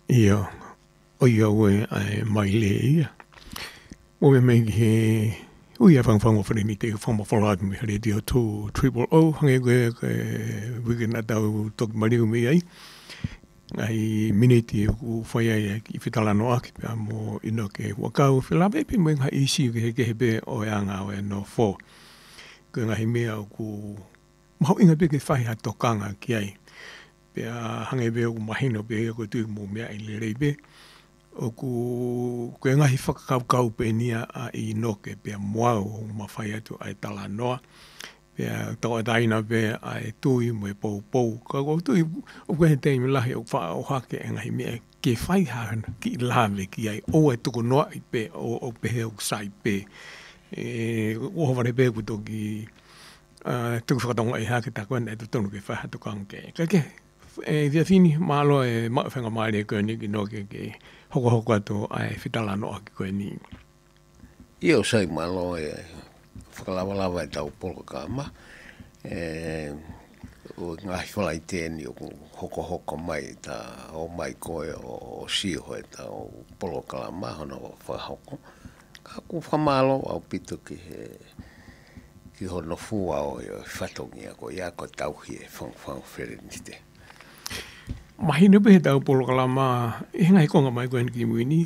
Ia, o ia ue mai le ia. O me mei he ui a whangwhango whanini te whamawharatu me radio 2 Triple O hange koe wikina tau toki mariu me ai. Ai miniti ku whai ai ki whitalano aki pia mo ino ke wakau whilawe pe mwenga isi ke he pe o anga o e no fo. Ko ngahi mea ku mau inga pe ke whai ha tokanga ki ai. Pea hange pe o mahino pe ko tui mo mea i le reipe. O koe ngahi whakakaukau pe nia a i noke pea moau o mawhai atu ai tala noa. Pea tau a taina pe ai tui mo e pou pou. Ka ko tui o koe he teimi lahi o wha o hake e ngahi mea ke whai hana ki lawe ki ai o e tuku noa i pe o pehe o sai pe. O haware pe ku toki tuku whakatonga i hake takuana e tutonu ke whai hatu kange. Ka ke via fini malo e mawhenga maare koe ni ki noke ke hoko atu ai whitalano aki koe ni. Io sai malo e whakalawalawa e tau polo kama. O ngahi whalai tēni o hoko mai ta o mai koe o siho e tau polo kalama hono whahoko. Ka ku whamalo au pito ki hono fua o whatongia ko ia ko tauhi e whangwhang wherenite. Mahina pe he tau polo kalama e ngai konga mai koe ki muini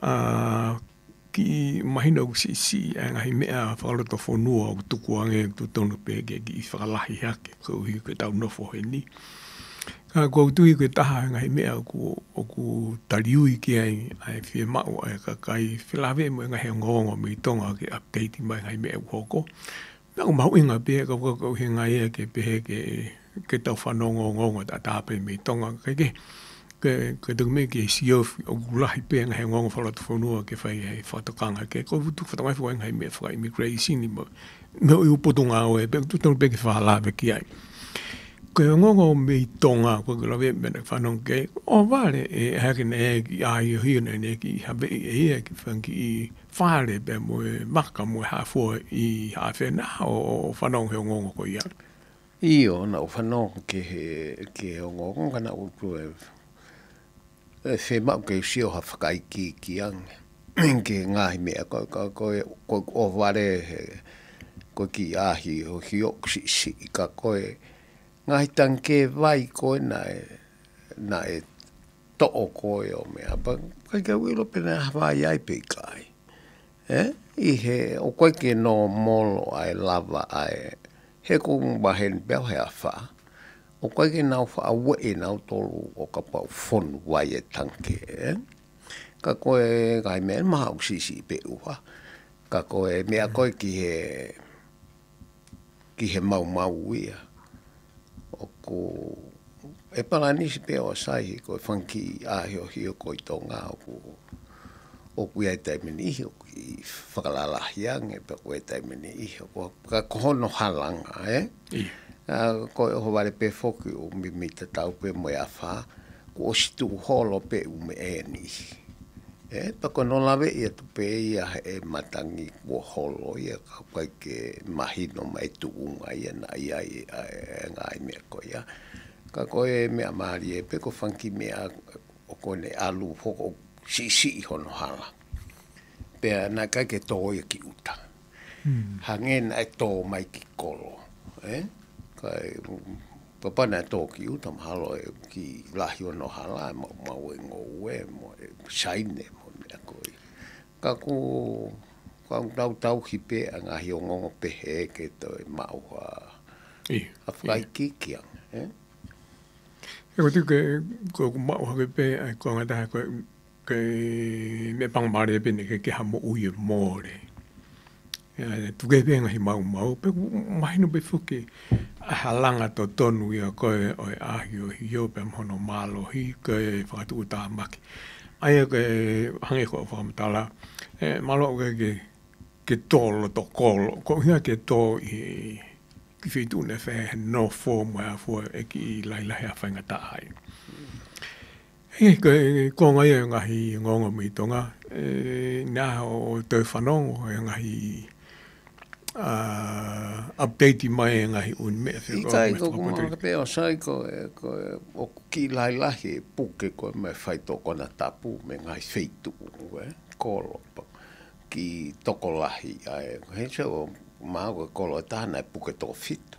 ki mahina o si ngai mea whakaloto whanua o tukuange tu tonu pe ki whakalahi hake ko hi koe tau nofo he ni. Ka kua tui koe taha ngai mea o ku tariui ki ai whie mau ai kakai whilawe mo ngai he ngongo mi tonga ke update mai ngai mea hoko. Pea ko mau inga pe ka kua he ngai e ke pehe ke tau whanongo ngongo ta tāpe mi tonga ke tuku me ke siofi o gulahi pe ngai ngongo whalatu whanua ke whai hei whatokanga ke ko vutu whatamai whai ngai mea whaka immigration ni mo i upotunga o e pe tutonu pe ke whalawe ki ai. Ko ngongo me tonga ko lawe me whanong ke o vale e hake ne ki ai hio ne ki habe e ki whanki i whare pe mo maka mo hafua i hawhena o whanong he ngongo ko ia. Io na whanong ke o ngongo kana utu e whemau ke sio ha whakai ki ange. Ke ngahi mea ko o vare ko ki ahi o hio si ka koe ngahi tanke vai koe na e to'o koe o mea. Kai ka wilo pena hawai ai pe kai. I he o koe ke no molo ai lava ai he kong bahen bel he awha. O koe ke nau wha awe e nau tolu o ka pau whonu wai e tanke. Ka koe kai mea maha o sisi pe uha. Ka koe mea koe ki he mau ia. O ko e palanisi pe o sai koe whanki ahi o hio koe tonga o kuia e taimini ihi o ki whakalalahi ange pe koe taimini ihi o ka kohono halanga koe oho wale pe foki o mimita tau pe moe a wha ko o situ holo pe ume e ni pa ko no lawe ia tu pe ia e matangi ko holo ia ka koe ke mahino mai tu unga ia na ia ngai mea koe ia ka koe mea maari e pe ko whanki mea o kone alu hoko si hono hala. Pea na kai ke tō ia ki uta. Hangen ai tō mai ki kolo. Kai papana tō ki uta mahalo e ki lahi ono hala e mau e ngou e mo e saine mo mea koi. Ka ku tau hipe a ngahi o ngongo pehe ke tō e mau a whai kikiang. E ko tu ko mau hake pe ko ngata ko ke me pang mare pe ne ke hamo ui more. Tu ke pe ngahi mau pe mai no pe fuki a halanga to tonu ia koe o ahi o hio pe mono malo hi ke whakatu uta maki. Ai ke hange ko whakamtala malo ke tolo to kolo ko hia ke to i ki whitu ne whe no form wea fua e ki lailahi a whaingata ai. Ko ngai e ngahi ngongo mi tonga, nā o tau whanongo e ngahi update mai ngahi un me fe I kai ko kuma ka pe o sai ko o ki lai lahi puke ko me fai to kona tapu me ngai feitu kolo ki toko lahi ai he se o mau kolo tana puke to fitu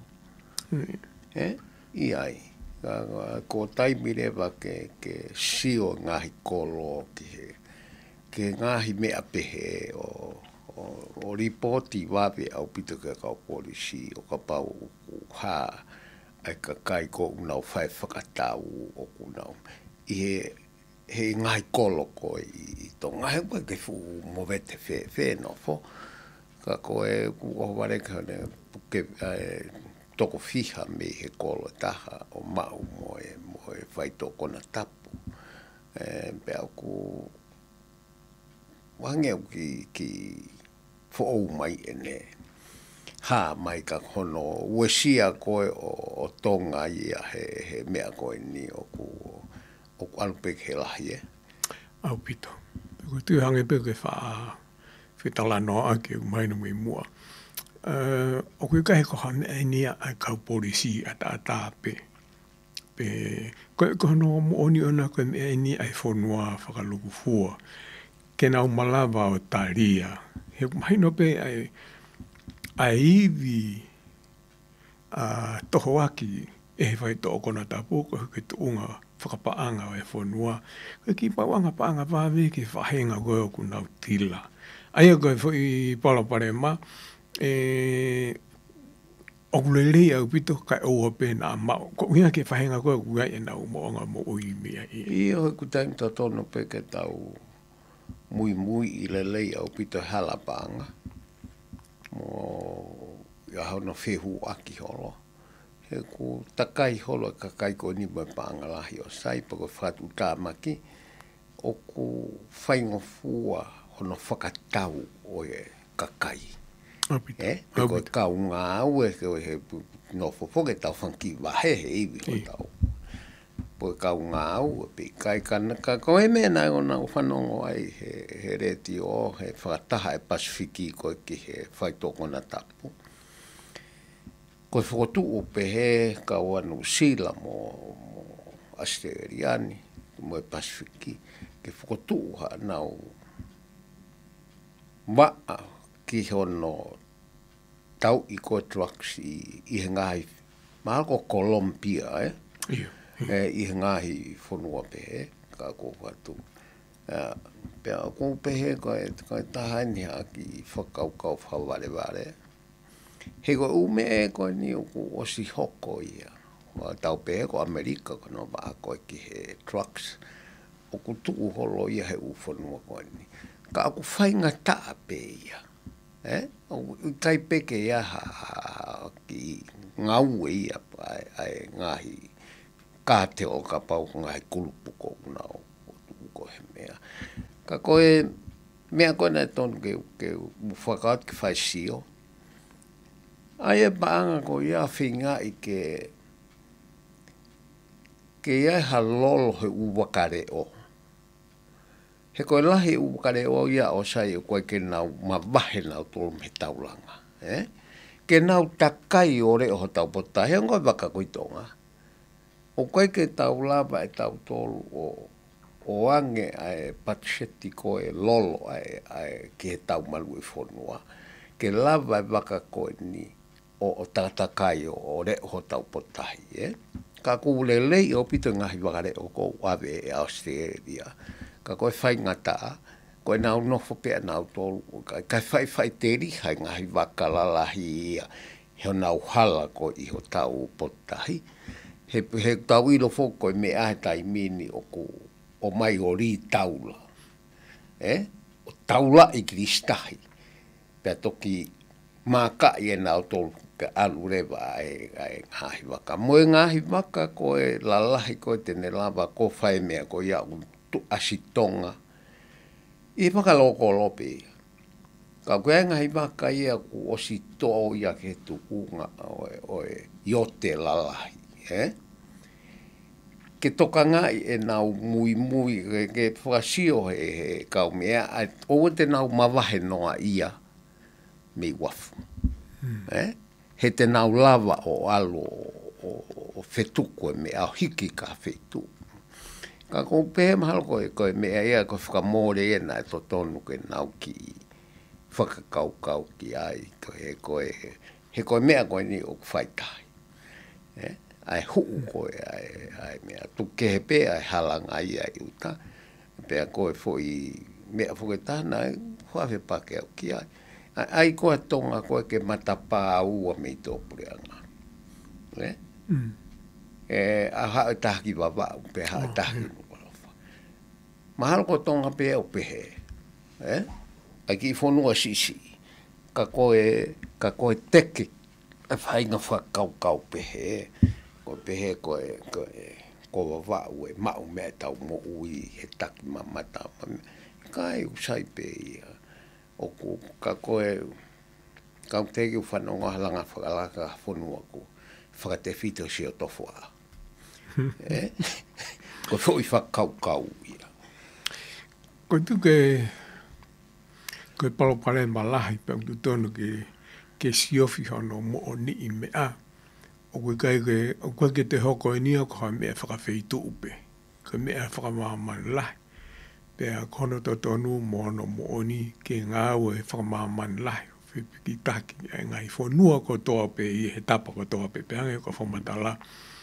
i ai ko tai mire va ke sio ngahi kolo ke ngahi me apehe o ripoti wawe au pito ke kau polisi o ka pau ha ai ka kai ko unau fai whakatau o kunau i he ngai kolo ko i to ngai ko ke fu movete fe no fo ka ko e o wale ka ne ke toko fiha me he kolo taha o mau mo e fai to kona tapu pe aku wange ki fo o mai ene ha mai ka hono wesia koe o tonga ia he mea koe ni o ku alpe ke lahi au pito ko tu hange pe ke fa tala no ake mai no mai mua o ku ka he ko han ni a ka polisi ata pe ko no mo oni ona ko ni ai fo noa fa ka luku fua ke na malava o taria he mai no pe ai iwi toho aki e vai to kona tapu ko ke tunga whakapaanga e whanua ki pawanga paanga pawe ki whahenga koe o kunau tila ai koe i palapare ma o kulelei au pito kai oua pēnā mau ko ia ke whahenga koe kua e nau moanga mo ui mea i hoi kutaim ta tono pe ke tau mui i lelei au pito halapanga mo ia hau no whehu aki holo. He ku takai holo ka kai ko ni mai panga lahi o sai pa ko whatu tāmaki o ku whaingo fua hono whakatau o e kakai. Ko kau ngā au e he no fofoke tau whanki wahe he iwi ho tau. Po kau ngā au e pe kai kanaka ko e mena o na whanongo ai he reti o he whakataha e Pasifiki ko ki he whaitokona tapu. Ko whakotu o pehe ka wanu sila mo Australiani mo e Pasifiki ke whakotu ha nau maa ki hono tau i ko trucks i he ngahi maa ko Colombia i he ngahi whanua pehe ka ko whatu pea ko pehe ko e tahani haki whakaukau whaware he ko ume e ko ni o si hoko ia. Tau pehe ko Amerika ko no maa ko ki he trucks. O ku tuu holo ia he uwhanua ko ni. Ka aku whainga taa pe ia. O kai peke ia ki ngau ia ai ngahi kāte o ka pau ngahi kulupu ko una o tuu ko he mea. Ka koe mea koe nei tonu ke whakaat ki whai sio. Ai e baanga ko ia whinga i ke ia halolo he uwakare o. He koe lahi uwakare o ia o sai o koe ke nau mawahe nau tolu me taulanga. Ke nau takai o re o tau pota. He ngoi waka koitonga. O koe ke taulava e tau tolu o ange ai patseti koe lolo ai ke he tau malu e whonua. Ke lava e waka koe ni o tatakai o re ho tau potahi, Ka kule lei o pito ngahi wakare o ko wawe e Australia. Ka koe whai ngata, koe nau nofo pia nau tolu, ka whai teri hai ngahi wakalalahi ia, he nau hala ko i ho tau potahi. He tau ilo fo koe me ahe tai mini o mai o ri taula. O taula i kristahi. Pea toki maka i e nau tolu ke alu rewa ai ngahi waka. Moe ngahi waka koe lalahi koe tene lava ko whai mea ko ia asitonga. I waka loko lope. Ka koe ngahi waka ia ku osito ia ke tukunga o e iote lalahi. Ke toka ngai e nau mui ke whakasio he kau mea. O te nau mawahe noa ia me wafu. He te nau lava o alo o whetuko e mea hiki ka whetu. Ka kou pēhe mahalo koe mea ia koe whakamore e nai to tonu ke nau ki whakakaukau ki ai. He koe mea koe ni o whaitai. Ai huu koe ai mea tuke he pē ai halanga ia i uta. Pea koe foi mea whuketana ai whawhe pake au ki ai. Ai koe tonga koe ke matapā ua mei tō pureanga. A hae tahaki wawau, pe hae tahaki nualofa. Mahalo ko tonga pe au pehe. Ai ki whonua sisi. Ka koe teke. A whainga whakau pehe. Ko pehe koe wawau e mau mea tau mo ui he taki mamata. Kai usai pe ia. Oku ka koe kau teki u whanonga halanga whakalaka whonua ko whakate whito si o tofu a. Ko fwoi whakau ia. Ko tu koe palo pale malahi pe tu tonu ke siofi hono mo o ni I mea. O koe ke te hoko e nia ko hae mea whakawhitu upe. Ko mea whakamāman lahi. Pea kono to tonu mo no mo oni ke ngāu e whakamāman lahi. Whipiki taki e ngai whonua ko toa pe I he tapa ko toa pe peange ko whamatala.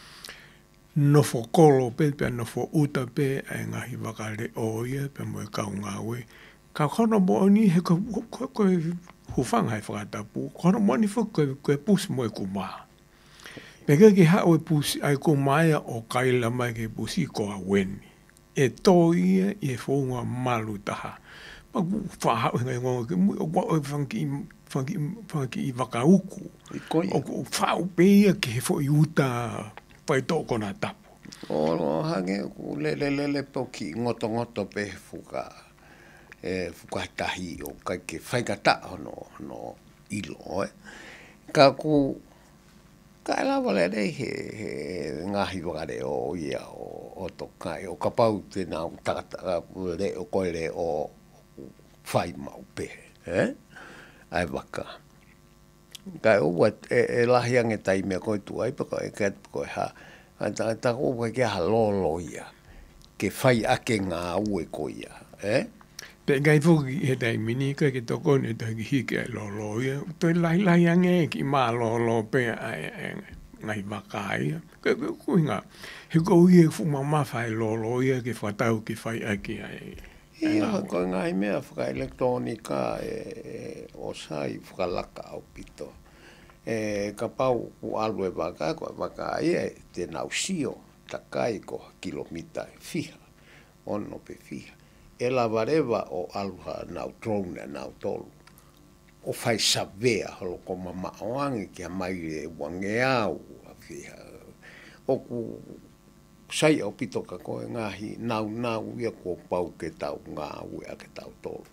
No whokolo pe no whouta pe e ngahi wakare o ia pe mo e kau ngāu e. Ka kono mo oni he koe hufanga e whakatapu. Kono mo oni koe pusi mo e kumaa. Peka ki hao e pusi ai kumaia o kaila mai ke pusi ko a weni. E tō ia I e whonga malu taha. Paku whahau ngai ngonga ke mui o wao e whanki I wakauku. O whau pe ia ke he fo I uta pai tōko nā tapu. O hange ku lele poki ngoto pe fuka. Fuka tahi o kai ke whaikata no ilo. Ka ku ka lawa le he ngahi wakare o ia o tokai o kapau te nā takataka le o koe le o whai mau pehe. Ai waka. Kai ua e lahiange tai mea koe tu ai pako e kat koe ha. Ta ua ke ha lolo ia. Ke whai ake ngā ue koe ia. Pe ngai fuki he tai mini koe ke toko ne tai ki hike ai lolo ia. Toi lahiange ki mā lolo pe ai ngai wakai. Koe ngā. He kou ia fuma mawhai lolo ia ke whatau ki whai ake ai. Ia, koe ngai mea whaka elektronika o sai whakalaka au pito. Ka pau ku alue waka, koe waka ia te nau sio, takai ko kilomita fiha, ono pe fiha. E la warewa o aluha nau drone nau tolu. O whai savea holo ko mama oangi ki a mai e wange au a fiha. O ku sai au pito ka koe ngahi nau ia ko pau ke tau ngā ue a ke tau tolu.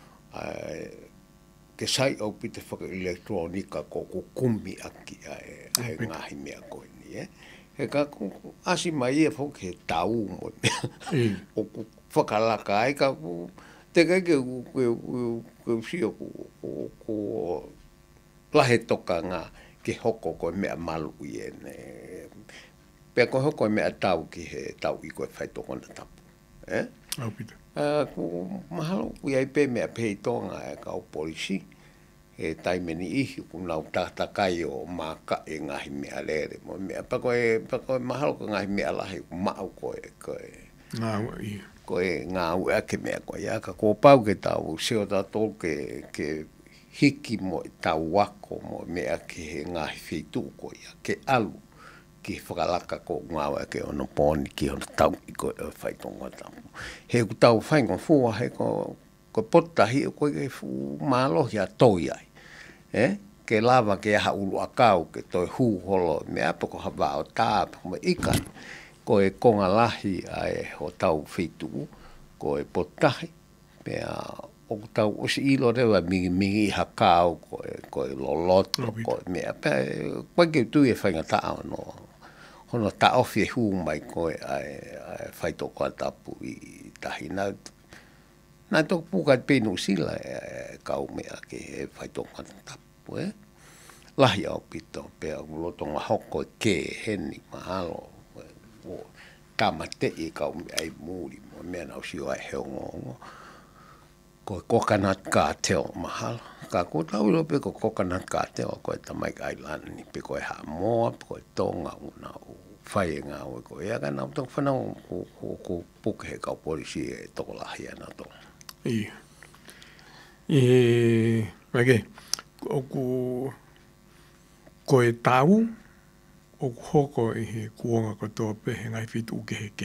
Ke sai au pito whaka elektronika ko kumi aki ai ngahi mea koe ni. He ka asi mai e fok he tau mo. O ku whakalaka ai ka te kai ke sio ko lahe toka ngā ke hoko koe mea malu I ene. Pea koe hoko mea tau ki he tau I koe whai toko na tapu. Au pita. Ku mahalo ku iai pe mea pei tonga e kau polisi. E taimeni ihi ku nau tatakai o maka e ngahi mea lere. Mo mea pa koe mahalo ko ngahi mea lahi ku mau koe. Ngā ua ia. Koe ngā ua ke mea koe. Ka ko pau ke tau seo tatou ke hiki mo tau wako mo mea ke he ngahi whitu koe. Ke alu. Ki whakalaka ko ngāua ke ono pōni ki ono tau I koe whaitonga tamu. He ku tau whainga fua he ko potahi o koe ke fu mālohi a toi ai. Ke lava ke aha ulu a kau ke toi hū holo mea pa ko hawa o tāpa mo ikai. Koe konga lahi ai ho tau whitu koe potahi. Mea o tau osi ilo rewa mingi ha kau koe loloto koe mea. Koe ke tui e whainga taa no. Hono ta ofi e hū mai koe ai whaitoko a tapu I tahi. Nā tōku puka pēnu sila kau mea ke whaitoko a tapu. lahi au pito pe au lotonga hoko ke heni mahalo o tamate I kau ai muri mo mea nau si ai heongongo ko coconut cartel mahalo ka ko tau lo pe ko coconut cartel ko tamai island ni pe ko ha mo ko tonga una fai nga o ko ia kana to fana ko puke ka polisi to la hiana to mage ko e tau o hoko I he kuonga ko tō pehe ngai whitu uke heke.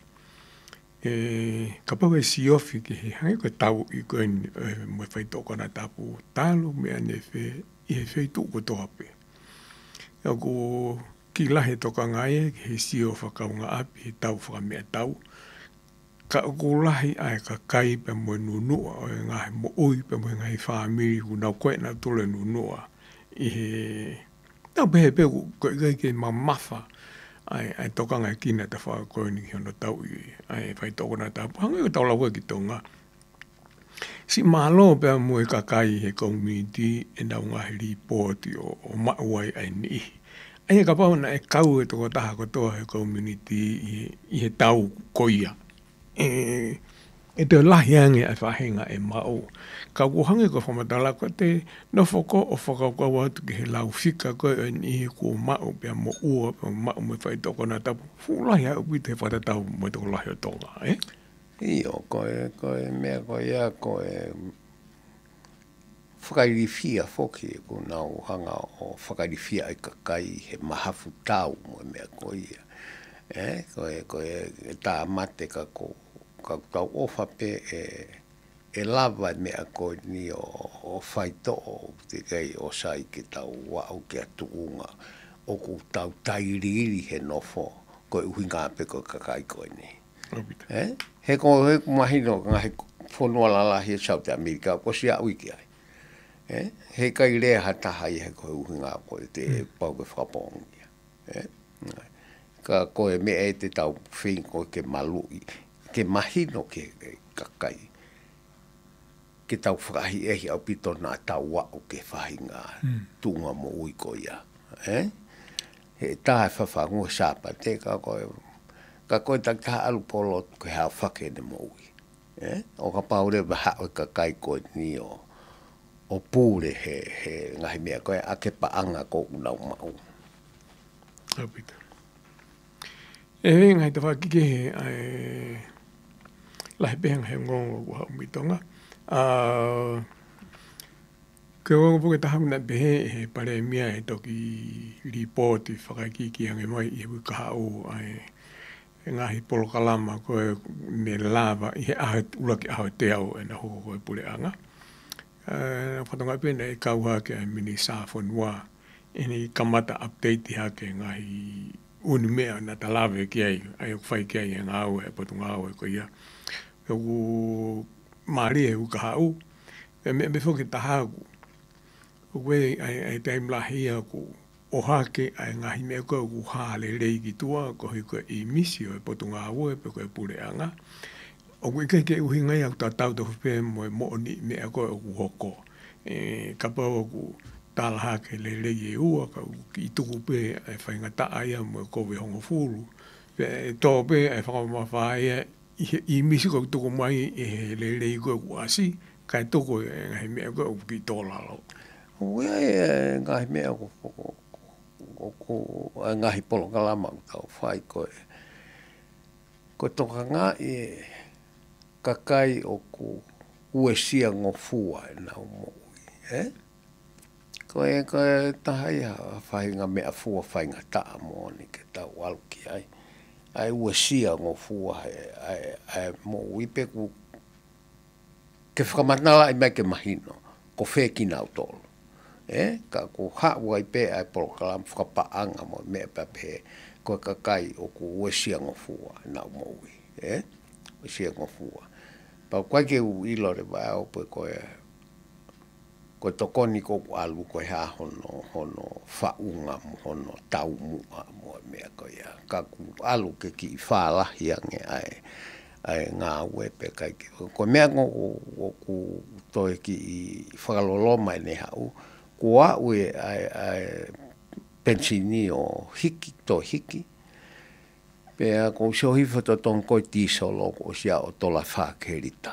Ka pau e siofi ke he hangi ko tau I koe mo whai tōko na tapu tālu mea ne I he whitu ko tō pe. Ko ki lahe toka ngai ke he sio whakaunga api he tau whakamea tau. Ka ko lahi ai ka kai pe mo nunua o ngahe mo ui pe mo ngai whaamiri ku nau koe na tole nunua I he tau pehe pe ko ke mamafa ai toka ngai kina te wha koe ni hono tau ai whai toko na tau hangi ko tau laua ki tonga si malo pe mo ka kai he community e nau ngahe ripoti o mauai ai ni ai ka pau na e kau e toko taha ko toa he community I he tau koia e te lahi ange ai whahenga e mau. Ka kuhange ko whamatala ko te nofoko o whakakau atu ki he lau whika koe o nihi ko mau pia mo ua pia mau me whai toko na tapu. Fulahi au pite he whatatau mo toko lahi o tonga, Io, koe mea koe ia koe whakairifia whoki ko nau hanga o whakairifia I kakai he mahafu tau mo mea koe ia. Koe tā mate ka tau ofa pe e lava mea koe ni o whaito o te kei o sai ke tau wau ke atuunga o ku tau tairiri he nofo koe uhinga pe koe kakai koe ni. He koe mahino ngahe whonua lalahi e South America ko si au iki ai. He kai rea hatahai he koe uhinga koe te pau ke whakapongia. Ka koe mea e te tau whing koe ke malui, ke mahino ke kakai. Ke tau whakahi ehi au pito nā tau wau ke whahinga tunga mo ui koe ia. He tae whawhangu sāpa te ka koe taktaha alu polo ke hao whake ne mo ui. O ka paure waha o kakai koe ni o pūre he ngahi mea koe a ke paanga ko unau mau. Apita. Ngai te whakike he lahi pehanga he ngongo ku hau mitonga. Ke ngongo puke tahaku na pehe he pare mea he toki ripoti whakakiki hange mai I hui ka hau ngahi polo kalama koe me lava I he ahe ulaki ahe te au e na hoko koe pule anga. Whatonga pena e kauha ke ai mini sāwhanua e ni kamata update hake ngahi uni mea na talawe ki ai o whai ki ai e ngā au e patunga au e ko ia. Ku maari e uka hau, e me whoki tahaku. Koe ai taim lahia ku o hake ai ngahi mea koe ku hale rei ki tua, ko hui koe I misi o e patunga au e pe koe pure anga. O koe ke uhi ngai au tatau te hupe mo e mooni mea koe o ku hoko. Ka pau ku tala hake le rei e ua, ka ki tuku pe e whaingata aia mo e kowe hongo furu. Pe tō pe e whakamawhaia I misi ko tuku mai e le rei koe ku asi, kai tuku e ngahi mea koe o ki tōlalo. Ua e ngahi mea ngahi polo kalama tau whai koe. Ko toka ngā e kakai o ku uesia ngofua e nau mo ui, Koe tahai whahinga mea fua whainga taa mo ni ke tau aluki ai. Ai uesia ngofua ai mo ui pe ku ke whakamatnala I mai ke mahino, ko whekina au tolo. Ka ku hau ai pe ai polo kalam whakapaanga mo mea pepe koe kakai o ku uesia ngofua e nau mo ui, Uesia ngofua. Pau koe ke u ilo re vai au pe koe tokoni ko alu ko ha hono faunga mo hono tau mua mo mea ko ia ka alu ke ki fala hiange ai ngā wepe kai ko mea ngo ku to ki falolo mai ne hau kua ue ai pensini o hiki to hiki. Pea ko so hifa to ton ko ti solo ko sia o tola fa kerita.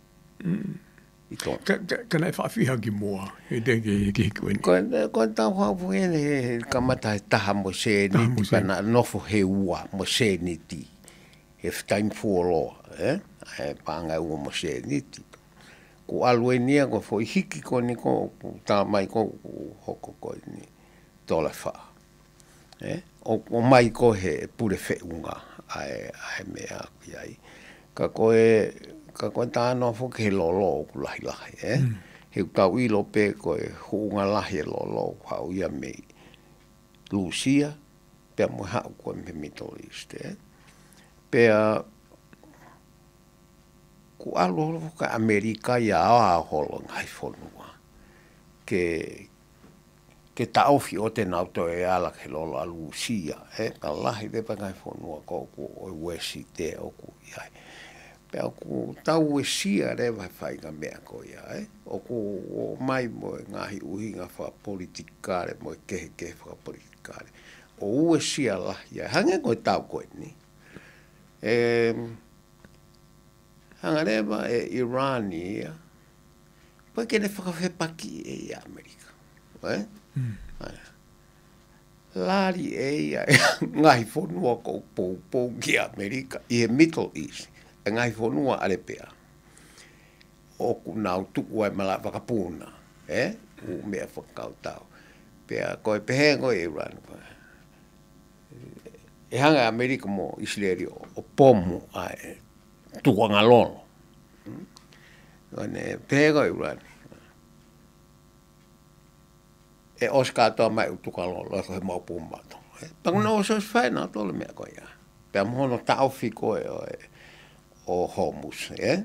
Kana e whawhiha ki mua, e te ki hikueni. Ko tau hawhuene kamata taha mo se niti pana nofo he ua mo se niti. If time for law, e panga ua mo se niti. Ko alue nia ko foi hiki ko ni ko ta mai ko hoko ko ni tola fa. O mai ko he pure fe unga ai mea ki ai. Ka koe tāno fo ke he lolo ku lahi lahi, He kau ilo pe koe huunga lahi e lolo hau ia me Lucia, pea mo hau koe me Middle East, Pea ku alo ka Amerika ia a holo ngai whonua. Ke taofi o te nauto e ala ke lolo a Lucia, Ka lahi vepa ngai whonua ko o wesi te o ku iai. Pea ku tau e sia rewa whainga mea ko ia, O ku o mai mo e ngahi uhinga wha politikare mo e kehe wha politikare. O ue sia lahi, hange koe tau koe ni. Hanga rewa e Iran ia, Poi kene whakawhepaki e i Amerika, Lari e ia, ngahi whonua ko pou ki Amerika, i he Middle East. E ngai whonua ale pea. O ku nau tuku ai mala whakapuna. U mea whakau tau. Pea koe pehe koe Iran. E hanga Amerika mo Israeli o pomu ai tuanga lono. Kone pehe koe Iran. E oska toa mai utuka lono. E koe mau pumato. Panguna o sos whaina tole mea koe ia. Pea mohono tauwhi koe o homus,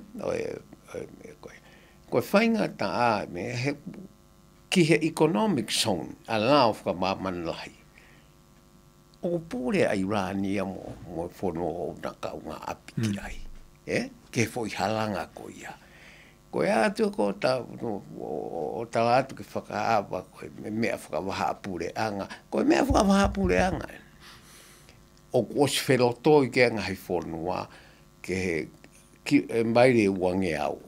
Koe whainga ta a me ki he economic zone a lao whaka maman lahi. O pūre a Irania mo whono o nakau ngā api ki ai. Ke fwoi halanga ko ia. Koe atu ko o talatu ke whakaawa koe mea whakawaha pūre anga. Koe mea whakawaha pūre anga. O kuosi whelotoi ke anga hei whonua ke he maire uange au,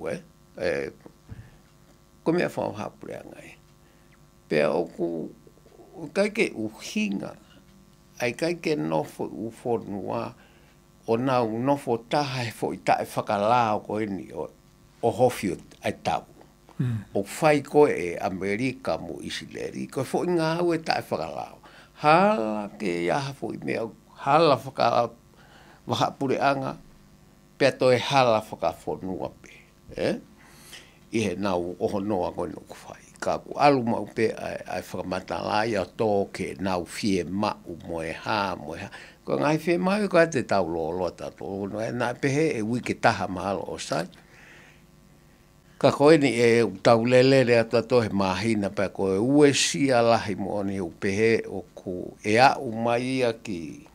Ko mea whao hapure angai. Pea oku, kai ke uhinga, ai kai ke nofo u whonua, o nau nofo taha he fo i tae whakalao ko ni o hofio ai tau. O whai koe e Amerika mo Isileri, ko fo i ngā au e tae whakalao. Hala ke iaha fo i mea, hala whakalao, wahapure anga, pea toi hala whakawhonua pe, I he nau oho noa koe no kuwhai. Ka ku alu mau pe ai whakamatala ia tō ke nau fie mau mo e ha. Ko ngai fie mau ko te tau lolo tato. Nā pehe e wiki taha mahalo o sai. Ka koe ni e tau lelele atua tō he mahina pa koe ue sia lahi mo ni u pehe o ku e au mai ia ki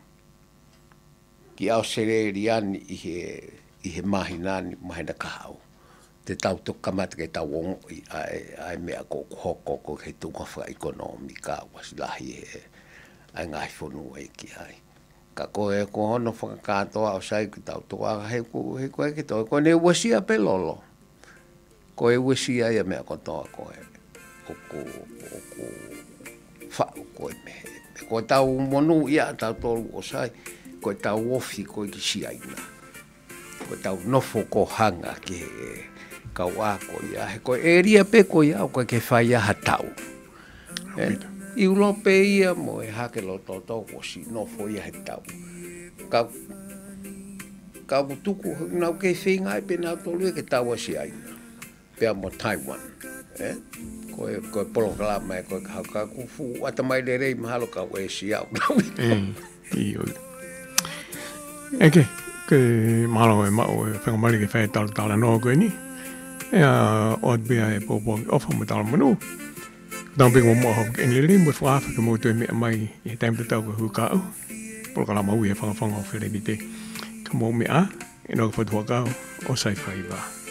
Australiani i he mahinani mahina kahau. Te tau tokamata ke tau ongo ai mea ko hoko ko he tukawha ekonomika wasi lahi ai ngai whonua e ki ai. Ka koe ko hono whakakatoa o sai ki tau toa he koe ki toi. Ko ne uasia pe lolo. Ko e uasia ia mea ko toa koe. Oku whau koe mehe. Ko tau monu ia tau tolu o sai. Ko tau ofi koe ki siaina. Ko tau nofo ko hanga ki kau a ko ia. Ko e ria pe ko ia ko ke whai aha tau. I ulo pe ia mo e hake lo toto ko si nofo ia he tau. Kau tuku nau ke whinga e pe nau tolu e ke tau a siaina. Pea mo Taiwan. Ko e polokalama e ko e haka kufu. Ata mai le rei mahalo kau e siau. Iyo. Eke, ke mahalo e mao e whangamari ke whae tala noa koe ni. Ea oat bea e popo ofa mo tala manu. Tau pingo mo hau ke enlele mo whaafaka mo tue mea mai i he taimta tau ka hukau. Polokalama ui e whangawhanga o whire ni te. Ka mo mea, e noa ka whatua kau o sai whaiwa.